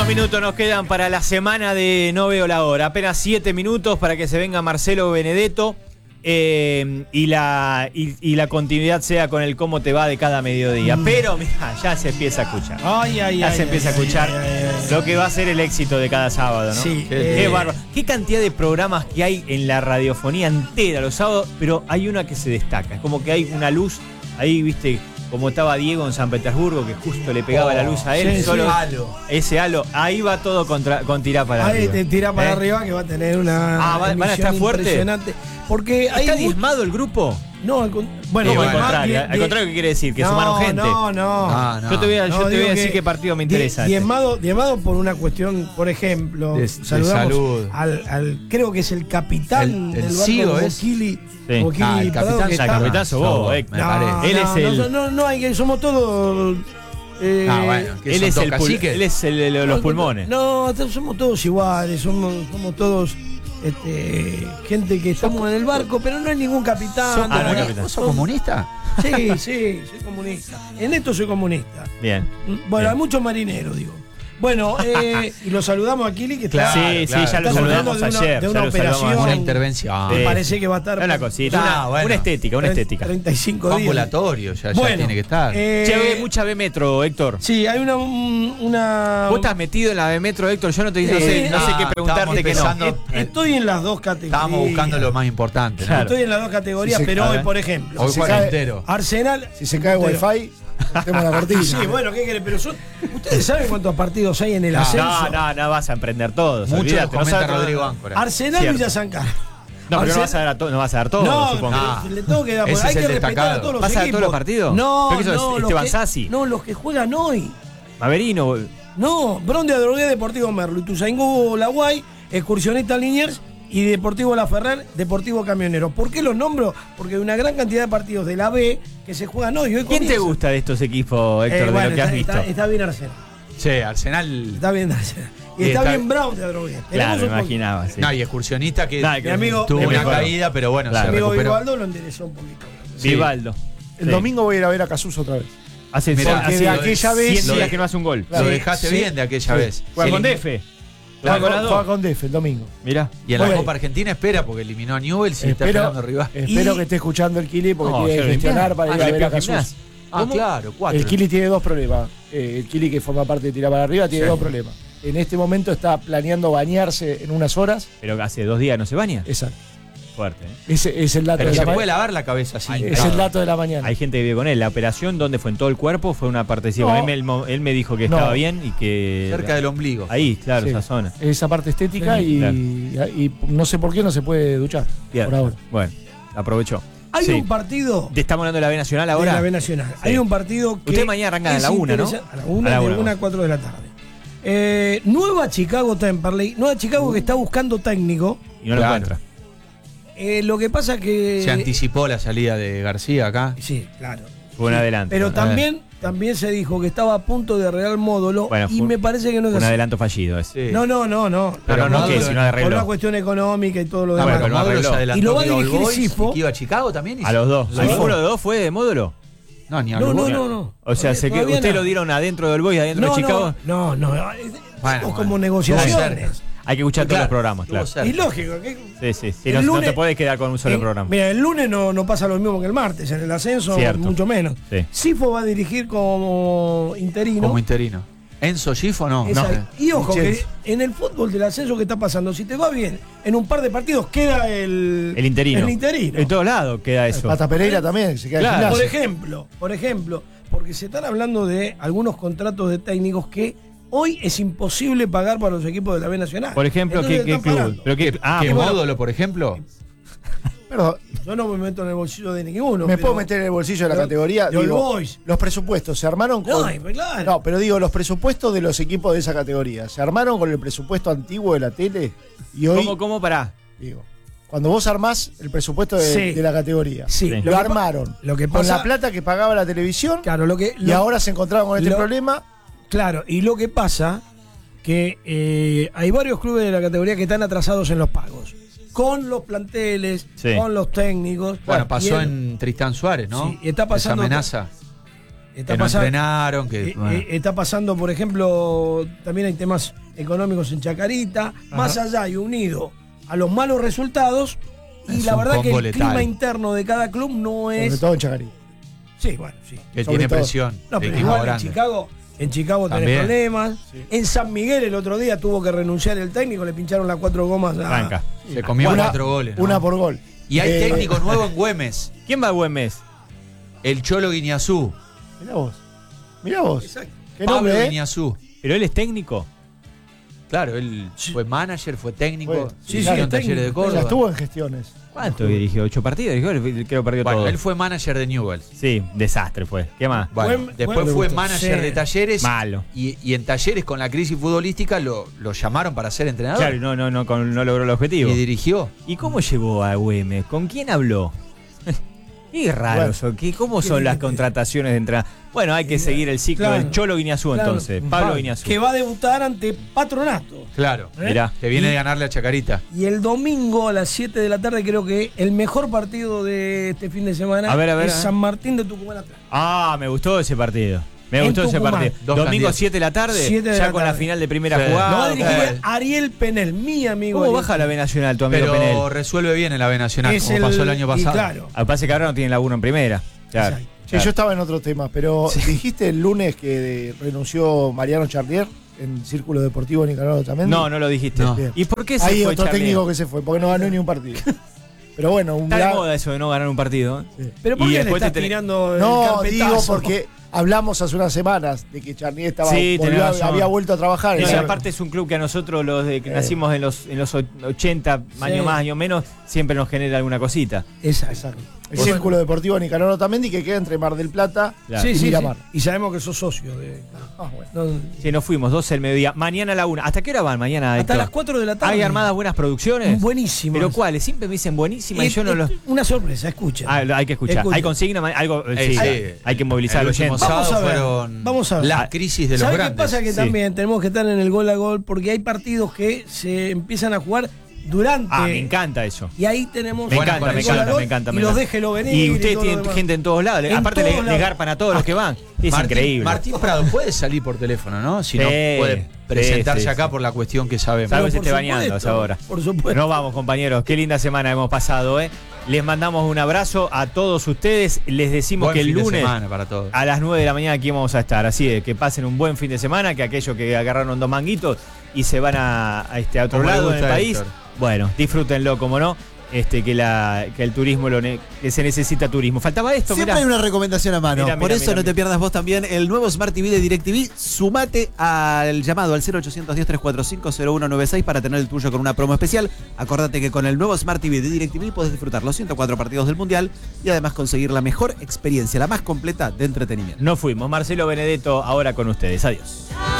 Unos minutos nos quedan para la semana de No Veo la Hora. Apenas 7 minutos para que se venga Marcelo Benedetto y la continuidad sea con el cómo te va de cada mediodía. Pero mira, ya se empieza a escuchar. Ya se empieza a escuchar lo que va a ser el éxito de cada sábado, ¿no? Sí. Qué bárbaro. Qué cantidad de programas que hay en la radiofonía entera los sábados, pero hay una que se destaca. Es como que hay una luz ahí, viste, como estaba Diego en San Petersburgo, que justo le pegaba la luz a él. Sí, solo halo. ese halo. Ahí va todo con tirá para arriba. Ahí te tira para arriba, que va a tener una ¿van a estar fuertes? Impresionante. Porque hay ¿Está diezmado el grupo? No, al Al contrario, ¿qué quiere decir? ¿Que sumaron gente? No. Yo te voy a decir qué partido me interesa. Diezmado por una cuestión, por ejemplo, saludamos al creo que es el capitán del barco Boquili. Sí. El capitán, el capitán sos vos, me parece. Él es el... No, hay que somos todos... bueno, él es los pulmones. No, somos todos iguales, somos todos... gente que estamos en el barco, pero no hay ningún capitán. ¿Vos sos comunista? Sí, soy comunista. En esto soy comunista. Bien. Bueno, hay muchos marineros, digo. Bueno, y lo saludamos a Kili, que está. Sí, ya lo saludamos ayer. De una operación. Una intervención. Me parece que va a estar. Una cosita. Una estética. 35 días. Ambulatorio, ya tiene que estar. Mucha B-Metro, Héctor. Sí, hay una. ¿Vos estás metido en la B-Metro, Héctor? Yo no sé qué preguntarte que no. Estoy en las dos categorías. Estábamos buscando lo más importante. Claro. Estoy en las dos categorías, pero hoy, por ejemplo. Hoy juega entero. Arsenal. Si se cae Wi-Fi. Tenemos la cortina. Sí, bueno, ¿qué querés? Pero ustedes saben cuántos partidos hay en el ascenso. No vas a emprender todos. Mucho lo comenta Rodrigo Áncora. Arsenal Villa San Carlos. No, pero no vas a dar todo, supongo. Le tengo que dar. Ese hay es que el respetar destacado. a todos los ¿Vas a dar equipos. todos los partidos? No, ¿Pero qué sos, Esteban Sassi? No, los que juegan hoy. Maverino. No, Bron de Adrogué, Deportivo Merlo, Ituzaingó, La Guay, Excursionista Liniers y Deportivo La Ferrer, Deportivo Camionero. ¿Por qué los nombro? Porque hay una gran cantidad de partidos de la B que se juegan hoy. ¿Quién te gusta de estos equipos, Héctor, de lo que has visto? Está bien Arsenal. Che, Arsenal. Está bien Arsenal. Y está bien Brown de Adrogué. Claro, me imaginaba. Sí. No, y Excursionista que mi amigo, tuvo una caída, pero bueno, se recuperó. Vivaldo lo enderezó un poquito. Vivaldo. El domingo voy a ir a ver a Casuso otra vez. De aquella vez. 100 días que no hace un gol. Lo dejaste bien de aquella vez. Juega con DF. Juega con DF el domingo. Mirá. Y en la Copa Argentina espera porque eliminó a Newell's y está esperando rival. Espero que esté escuchando el Kili porque tiene que gestionar para ir a ver a Casuso. Claro, 4. El Kili tiene dos problemas. El Kili, que forma parte de Tirar para Arriba, tiene dos problemas. En este momento está planeando bañarse en unas horas. Pero hace 2 días no se baña. Exacto. Fuerte, Ese es el dato pero de la se mañana. puede lavar la cabeza así. Es el dato de la mañana. Hay gente que vive con él. ¿La operación dónde fue? ¿En todo el cuerpo? ¿Fue una partecita? No. Él me dijo que estaba bien y que... Cerca del ombligo. Ahí, claro, Sí. esa zona. Esa parte estética y no sé por qué no se puede duchar. Bien. Por ahora. Bueno, aprovechó. Hay un partido. ¿Estamos hablando de la B Nacional ahora? De la B Nacional. Sí. Hay un partido que. Usted mañana arranca a la 1, ¿no? A la 1, de 1 a 4 de la tarde. Nueva Chicago Temperley. Nueva Chicago que está buscando técnico. Y no lo encuentra. Lo que pasa que. Se anticipó la salida de García acá. Sí, claro. Fue un adelanto. Pero también se dijo que estaba a punto de arreglar Módulo. Bueno, y me parece que no es un así. adelanto fallido ese. Sí. No. Pero no que si no arregló. Por una cuestión económica y todo lo demás. Bueno, pero no arregló. Y lo va a dirigir Sifo. ¿Que iba a Chicago también? A los dos. Sí. ¿Alguno de los dos fue de Módulo? No, ni a los No. O sea, ¿usted lo dieron adentro del Boys, adentro de Chicago? No. Bueno, como negociaciones. Hay que escuchar todos los programas, claro. Y lógico. Sí. No te puedes quedar con un solo programa. Mira, el lunes no pasa lo mismo que el martes. En el ascenso, Cierto. mucho menos. Sí. Sifo va a dirigir como interino. ¿Enzo Gifo no? Y ojo, que en el fútbol del ascenso que está pasando, si te va bien, en un par de partidos queda el interino. El interino. En todos lados queda eso. Pata Pereira también, se queda en Claro. gimnasia. Por ejemplo, porque se están hablando de algunos contratos de técnicos que hoy es imposible pagar para los equipos de la B Nacional. Por ejemplo, ¿qué club? ¿Qué Módulo, por ejemplo? Perdón, yo no me meto en el bolsillo de ninguno. me puedo meter en el bolsillo de la categoría. de All Digo, Boys. los presupuestos se armaron con. Claro. No, pero digo, los presupuestos de los equipos de esa categoría se armaron con el presupuesto antiguo de la tele. Y hoy. ¿Cómo pará? Digo, cuando vos armás el presupuesto de la categoría, Sí. lo armaron lo que con pasa, la plata que pagaba la televisión. Claro, y ahora se encontraron con este problema. Claro, y lo que pasa que hay varios clubes de la categoría que están atrasados en los pagos. Con los planteles, con los técnicos. Bueno, pasó en Tristán Suárez, ¿no? Sí, y está pasando. Esa amenaza. Que no entrenaron, que... Está pasando, por ejemplo, también hay temas económicos en Chacarita, más allá y unido a los malos resultados, y Es la un verdad que combo el letal. clima interno de cada club no Sobre es... todo en Chacarita. Sí, bueno, sí. Que sobre tiene todo. presión. No, pero equipo igual grande. en Chicago tenés También. problemas. Sí. En San Miguel el otro día tuvo que renunciar el técnico, le pincharon las 4 gomas a... Banca. Se comió Una- 4 goles. ¿no? Una por gol. Y hay técnico nuevo en Güemes. ¿Quién va a Güemes? El Cholo Guiñazú. Mirá vos. Mirá vos. Exacto. Qué Pablo nombre, ¿eh? Guiñazú. ¿Pero él es técnico? Claro, él fue manager, fue técnico. Fue. Sí, dirigió sí, en es Talleres de técnico. Ya Córdoba. estuvo en gestiones. ¿Cuánto dirigió? 8 partidos, creo que perdió Bueno, todo. él fue manager de Newell's. Sí, desastre fue. ¿Qué más? Bueno, después fue manager sí. de Talleres. Malo. Y en Talleres, con la crisis futbolística, lo llamaron para ser entrenador. Claro, no logró el objetivo. Y dirigió. ¿Y cómo llegó a Güemes? ¿Con quién habló? Qué raro Bueno. eso. ¿Cómo son las contrataciones de entrada? Bueno, hay que seguir el ciclo Claro. del Cholo Guiñazú Claro. entonces. Pablo Guiñazú. Que va a debutar ante Patronato. Claro. Mirá. Que viene Y- de ganarle a Chacarita. Y el domingo a las 7 de la tarde creo que el mejor partido de este fin de semana A ver, es a ver. San Martín de Tucumán Atlántico. Ah, me gustó ese partido. Me En gustó ese Tucumán. partido. Dos Domingo candidatos. 7 de la tarde, 7 de ya la con la tarde. final de primera Sí. jugada. Lo va a dirigir claro. Ariel Penel, mi amigo. ¿Cómo Ariel baja la B Nacional tu amigo Pero Penel? resuelve bien en la B Nacional, Es como pasó el año y pasado. claro. Al pase que ahora no tiene laburo en primera. Claro. Exacto. Sí, yo estaba en otros temas, pero dijiste el lunes que renunció Mariano Charlier en Círculo Deportivo Nicaragua también. No, no lo dijiste. No. Bien. ¿Y por qué se Hay fue otro Charlier? técnico que se fue, porque no ganó ni un partido. Pero bueno, un Está de gran- moda eso de no ganar un partido. ¿eh? Sí. Pero ¿por Y qué le después estás te tenés- tirando el No, carpetazo? digo porque hablamos hace unas semanas de que Charlier estaba Sí, tenés razón. había vuelto a trabajar. No, y Claro. aparte es un club que a nosotros, los de que nacimos en los 80, año más, año menos, siempre nos genera alguna cosita. Exacto. El Círculo Deportivo Nicaragua también, y que queda entre Mar del Plata Claro. Sí, y sí, sí. Miramar. Y sabemos que sos socio de... Ah, bueno. no, Sí, nos fuimos, 12 del mediodía. Mañana a la 1. ¿Hasta qué hora van mañana? hasta Héctor? las 4 de la tarde. ¿Hay armadas buenas producciones? Buenísimas. ¿Pero cuáles? Siempre me dicen buenísimas y yo no los... Una sorpresa, escucha. Ah, hay que escuchar. Escucha. ¿Hay consigna? Algo, sí, sí. hay que movilizar El al último oyente. Vamos sábado a ver, fueron vamos a ver. las crisis de los ¿Sabes qué grandes. pasa? Que Sí. también tenemos que estar en el gol a gol porque hay partidos que se empiezan a jugar durante. Ah, me encanta eso. Y ahí tenemos Me Buena encanta, me conexión. encanta, me encanta. Y me los encanta. déjelo venir. Y ustedes todo tienen lo demás. gente en todos lados. En Aparte todos le lados. garpan a todos los que van. Es Martín, increíble. Martín Prado puede salir por teléfono, ¿no? Si no Sí, puede presentarse sí, acá sí. por la cuestión que sabemos. Salvo que se por esté bañando a esa supuesto, hora. por supuesto. Nos vamos, compañeros. Qué linda semana hemos pasado, ¿eh? Les mandamos un abrazo a todos ustedes. Les decimos Buen que el fin de lunes semana para todos. a las 9 de la mañana aquí vamos a estar. Así es, que pasen un buen fin de semana, que aquellos que agarraron 2 manguitos y se van a otro Como le lado en el gusta a país, Héctor. bueno, disfrútenlo, como no. Que el turismo, que se necesita turismo. Faltaba esto, Siempre mirá. hay una recomendación a mano. Mirá, Por mirá, eso mirá, no te mirá. pierdas vos también el nuevo Smart TV de DirecTV. Sumate al llamado al 0810-345-0196 para tener el tuyo con una promo especial. Acordate que con el nuevo Smart TV de DirecTV podés disfrutar los 104 partidos del Mundial y además conseguir la mejor experiencia, la más completa de entretenimiento. No fuimos. Marcelo Benedetto ahora con ustedes. Adiós.